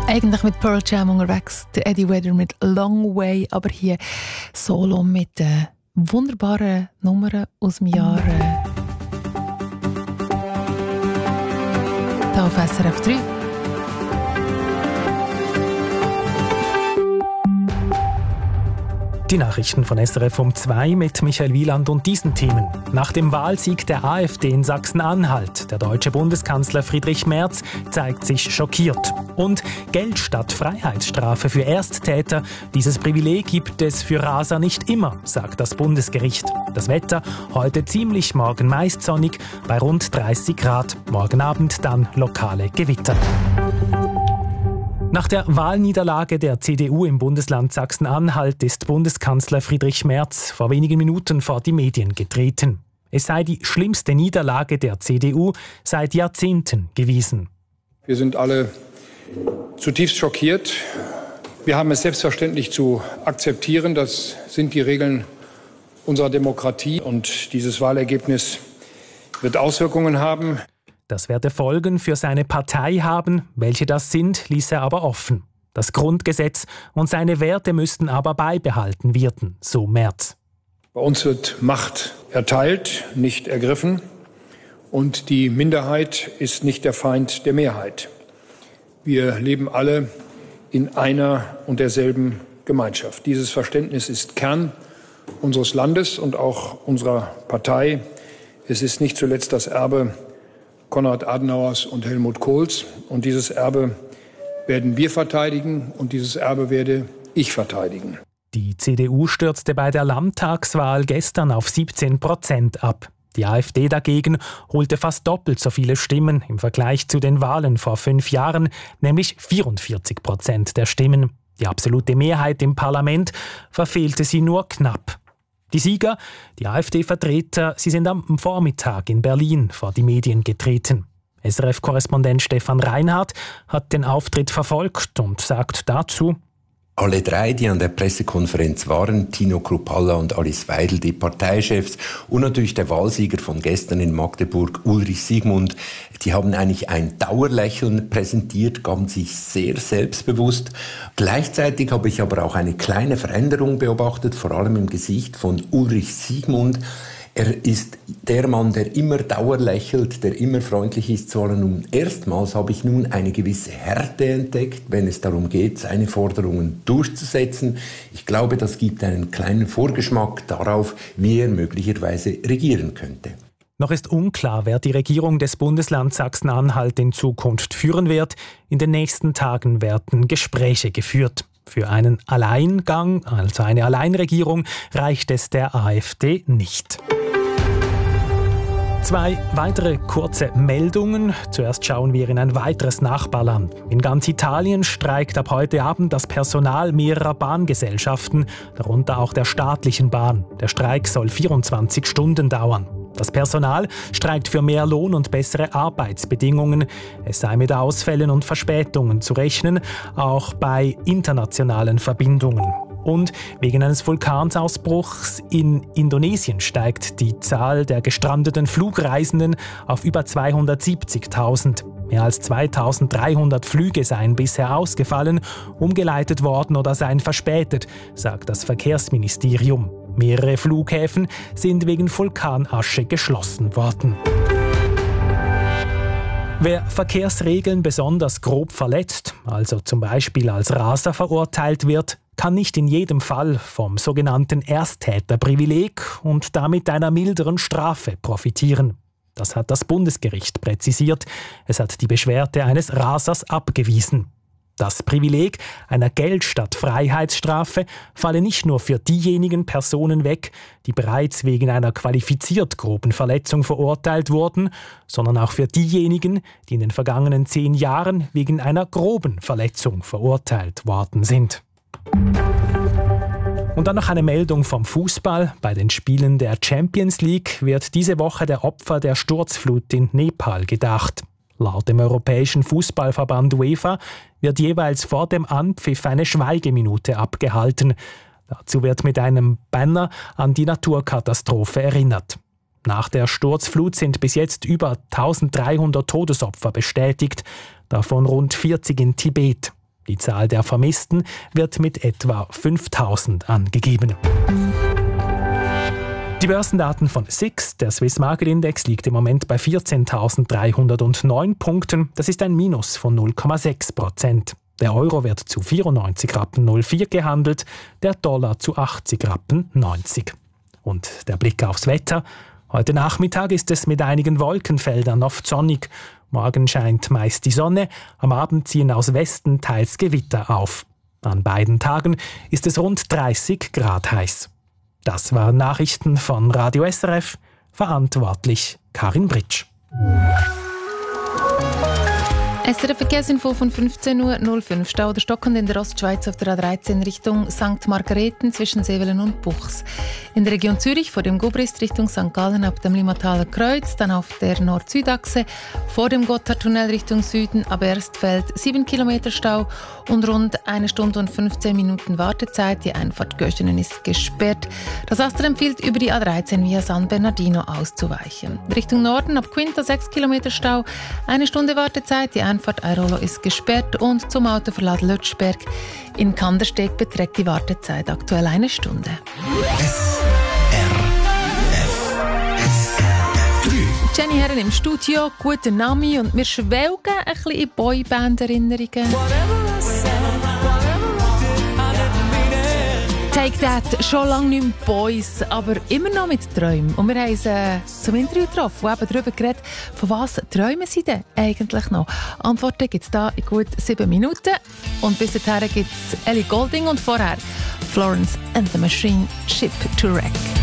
Eigentlich mit Pearl Jam unterwegs, der Eddie Vedder mit Long Way, aber hier solo mit wunderbaren Nummern aus dem Jahr da auf SRF 3. Die Nachrichten von SRF um 2 mit Michael Wieland und diesen Themen. Nach dem Wahlsieg der AfD in Sachsen-Anhalt, der deutsche Bundeskanzler Friedrich Merz zeigt sich schockiert. Und Geld statt Freiheitsstrafe für Ersttäter. Dieses Privileg gibt es für Raser nicht immer, sagt das Bundesgericht. Das Wetter heute ziemlich, morgen meist sonnig bei rund 30 Grad. Morgen Abend dann lokale Gewitter. Nach der Wahlniederlage der CDU im Bundesland Sachsen-Anhalt ist Bundeskanzler Friedrich Merz vor wenigen Minuten vor die Medien getreten. Es sei die schlimmste Niederlage der CDU seit Jahrzehnten gewesen. Wir sind alle zutiefst schockiert. Wir haben es selbstverständlich zu akzeptieren. Das sind die Regeln unserer Demokratie. Und dieses Wahlergebnis wird Auswirkungen haben. Das werde Folgen für seine Partei haben. Welche das sind, ließ er aber offen. Das Grundgesetz und seine Werte müssten aber beibehalten werden, so Merz. Bei uns wird Macht erteilt, nicht ergriffen. Und die Minderheit ist nicht der Feind der Mehrheit. Wir leben alle in einer und derselben Gemeinschaft. Dieses Verständnis ist Kern unseres Landes und auch unserer Partei. Es ist nicht zuletzt das Erbe Konrad Adenauers und Helmut Kohls. Und dieses Erbe werden wir verteidigen und dieses Erbe werde ich verteidigen. Die CDU stürzte bei der Landtagswahl gestern auf 17% ab. Die AfD dagegen holte fast doppelt so viele Stimmen im Vergleich zu den Wahlen vor 5 Jahren, nämlich 44% der Stimmen. Die absolute Mehrheit im Parlament verfehlte sie nur knapp. Die Sieger, die AfD-Vertreter, sie sind am Vormittag in Berlin vor die Medien getreten. SRF-Korrespondent Stefan Reinhardt hat den Auftritt verfolgt und sagt dazu: Alle drei, die an der Pressekonferenz waren, Tino Kruppalla und Alice Weidel, die Parteichefs, und natürlich der Wahlsieger von gestern in Magdeburg, Ulrich Siegmund, die haben eigentlich ein Dauerlächeln präsentiert, gaben sich sehr selbstbewusst. Gleichzeitig habe ich aber auch eine kleine Veränderung beobachtet, vor allem im Gesicht von Ulrich Siegmund. Er ist der Mann, der immer dauerlächelt, der immer freundlich ist zu allen. Und erstmals habe ich nun eine gewisse Härte entdeckt, wenn es darum geht, seine Forderungen durchzusetzen. Ich glaube, das gibt einen kleinen Vorgeschmack darauf, wie er möglicherweise regieren könnte. Noch ist unklar, wer die Regierung des Bundeslands Sachsen-Anhalt in Zukunft führen wird. In den nächsten Tagen werden Gespräche geführt. Für einen Alleingang, also eine Alleinregierung, reicht es der AfD nicht. 2 weitere kurze Meldungen. Zuerst schauen wir in ein weiteres Nachbarland. In ganz Italien streikt ab heute Abend das Personal mehrerer Bahngesellschaften, darunter auch der staatlichen Bahn. Der Streik soll 24 Stunden dauern. Das Personal streikt für mehr Lohn und bessere Arbeitsbedingungen. Es sei mit Ausfällen und Verspätungen zu rechnen, auch bei internationalen Verbindungen. Und wegen eines Vulkansausbruchs in Indonesien steigt die Zahl der gestrandeten Flugreisenden auf über 270.000. Mehr als 2.300 Flüge seien bisher ausgefallen, umgeleitet worden oder seien verspätet, sagt das Verkehrsministerium. Mehrere Flughäfen sind wegen Vulkanasche geschlossen worden. Wer Verkehrsregeln besonders grob verletzt, also zum Beispiel als Raser verurteilt wird, kann nicht in jedem Fall vom sogenannten Ersttäterprivileg und damit einer milderen Strafe profitieren. Das hat das Bundesgericht präzisiert. Es hat die Beschwerde eines Rasers abgewiesen. Das Privileg einer Geld statt Freiheitsstrafe falle nicht nur für diejenigen Personen weg, die bereits wegen einer qualifiziert groben Verletzung verurteilt wurden, sondern auch für diejenigen, die in den vergangenen 10 Jahren wegen einer groben Verletzung verurteilt worden sind. Und dann noch eine Meldung vom Fußball. Bei den Spielen der Champions League wird diese Woche der Opfer der Sturzflut in Nepal gedacht. Laut dem Europäischen Fußballverband UEFA wird jeweils vor dem Anpfiff eine Schweigeminute abgehalten. Dazu wird mit einem Banner an die Naturkatastrophe erinnert. Nach der Sturzflut sind bis jetzt über 1300 Todesopfer bestätigt, davon rund 40 in Tibet. Die Zahl der Vermissten wird mit etwa 5.000 angegeben. Die Börsendaten von SIX, der Swiss Market Index, liegt im Moment bei 14.309 Punkten. Das ist ein Minus von 0,6%. Der Euro wird zu 94,04 Rappen gehandelt, der Dollar zu 80,90 Rappen. Und der Blick aufs Wetter. Heute Nachmittag ist es mit einigen Wolkenfeldern oft sonnig. Morgen scheint meist die Sonne, am Abend ziehen aus Westen teils Gewitter auf. An beiden Tagen ist es rund 30 Grad heiß. Das waren Nachrichten von Radio SRF, verantwortlich Karin Britsch. SRF Verkehrsinfo von 15.05 Uhr. Stau oder stockend in der Ostschweiz auf der A13 Richtung St. Margareten zwischen Sevelen und Buchs. In der Region Zürich vor dem Gubrist Richtung St. Gallen ab dem Limmataler Kreuz, dann auf der Nord-Süd-Achse vor dem Gotthardtunnel Richtung Süden ab Erstfeld 7 Kilometer Stau und rund 1 Stunde und 15 Minuten Wartezeit. Die Einfahrt Göschenen ist gesperrt. Das Astra empfiehlt, über die A13 via San Bernardino auszuweichen. Richtung Norden ab Quinta 6 Kilometer Stau, 1 Stunde Wartezeit. Die Einfahrt Airolo ist gesperrt und zum Autoverlad Lötschberg in Kandersteg beträgt die Wartezeit aktuell 1 Stunde. Jenny Herren im Studio, guten Nami und wir schwelgen ein bisschen in Boyband-Erinnerungen. Take That, schon lange nicht mehr Boys, aber immer noch mit Träumen. Und wir haben sie zum Interview getroffen, wo eben darüber geredet, von was träumen sie denn eigentlich noch? Antworten gibt es da in gut 7 Minuten. Und bis dahin gibt es Ellie Goulding und vorher Florence and the Machine, Ship to Wreck.